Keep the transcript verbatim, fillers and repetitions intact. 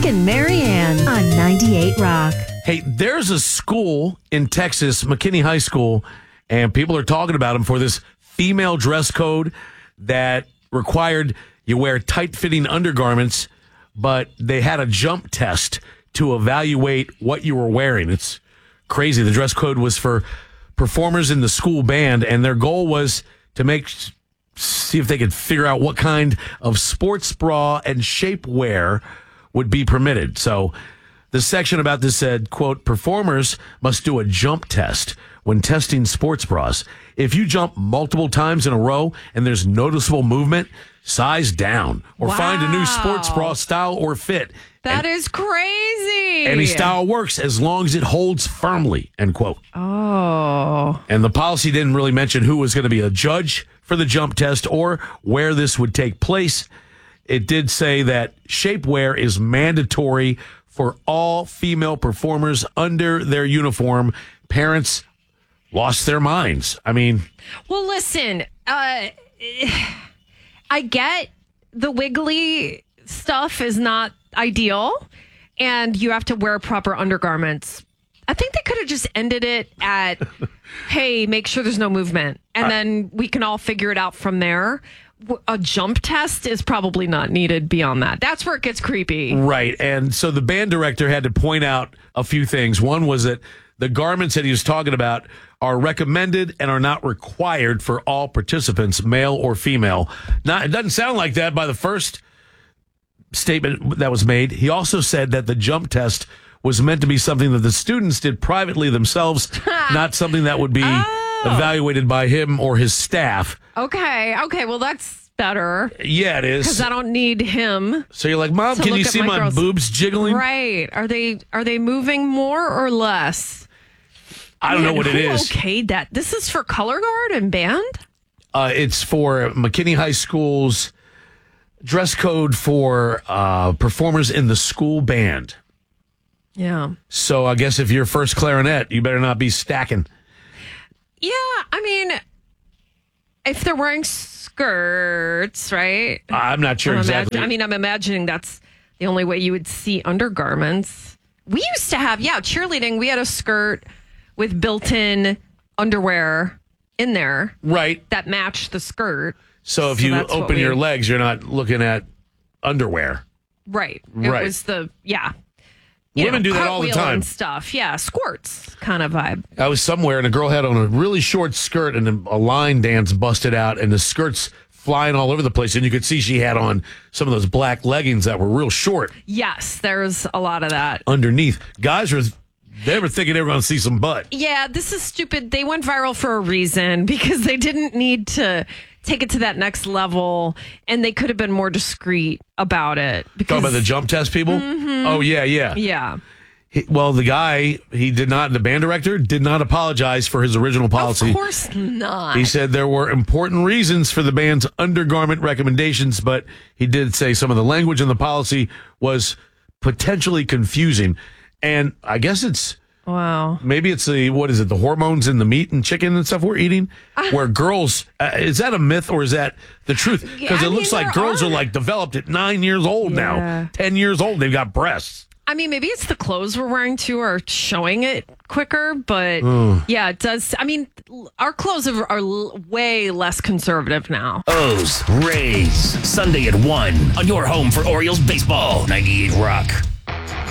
and Marianne on ninety-eight Rock. Hey, there's a school in Texas, McKinney High School, and people are talking about them for this female dress code that required you wear tight-fitting undergarments, but they had a jump test to evaluate what you were wearing. It's crazy. The dress code was for performers in the school band, and their goal was to make see if they could figure out what kind of sports bra and shapewear would be permitted. So the section about this said, quote, performers must do a jump test when testing sports bras. If you jump multiple times in a row and there's noticeable movement, size down or wow. find a new sports bra style or fit. That and is crazy. Any style works as long as it holds firmly, end quote. Oh. And the policy didn't really mention who was going to be a judge for the jump test or where this would take place. It did say that shapewear is mandatory for all female performers under their uniform. Parents lost their minds. I mean... Well, listen, uh, I get the wiggly stuff is not ideal, and you have to wear proper undergarments. I think they could have just ended it at, hey, make sure there's no movement, and uh, then we can all figure it out from there. A jump test is probably not needed beyond that. That's where it gets creepy. Right, and so the band director had to point out a few things. One was that the garments that he was talking about are recommended and are not required for all participants, male or female. Now, it doesn't sound like that by the first statement that was made. He also said that the jump test was meant to be something that the students did privately themselves, not something that would be oh. evaluated by him or his staff. Okay, okay, well, that's better. Yeah, it is. Because I don't need him. So you're like, Mom, can you see my, my boobs jiggling? Right. Are they are they moving more or less? I don't Man, know what it who is. Okayed that. This is for color guard and band? Uh, it's for McKinney High School's dress code for uh, performers in the school band. Yeah. So I guess if you're first clarinet, you better not be stacking. Yeah, I mean, if they're wearing skirts, right? I'm not sure I'm exactly. Imagine, I mean, I'm imagining that's the only way you would see undergarments. We used to have, yeah, cheerleading. We had a skirt with built-in underwear in there. Right. That matched the skirt. So if so you open we, your legs, you're not looking at underwear. Right. It right. was the, yeah. You Women know, do that all the time. And stuff. Yeah, squirts kind of vibe. I was somewhere and a girl had on a really short skirt and a line dance busted out and the skirt's flying all over the place. And you could see she had on some of those black leggings that were real short. Yes, there's a lot of that. Underneath. Guys were... They were thinking they were going to see some butt. Yeah, this is stupid. They went viral for a reason because they didn't need to take it to that next level, and they could have been more discreet about it. Because, talking about the jump test people? Mm-hmm. Oh, yeah, yeah. Yeah. He, well, the guy, he did not, the band director, did not apologize for his original policy. Of course not. He said there were important reasons for the band's undergarment recommendations, but he did say some of the language in the policy was potentially confusing. And I guess it's, wow. Maybe it's the, what is it, the hormones in the meat and chicken and stuff we're eating? Where girls, uh, is that a myth or is that the truth? Because yeah, it looks mean, like girls are, are like developed at nine years old yeah. now. Ten years old, they've got breasts. I mean, maybe it's the clothes we're wearing too are showing it quicker, but mm. yeah, it does. I mean, our clothes are, are way less conservative now. O's, Rays, Sunday at one on your home for Orioles baseball, ninety-eight Rock.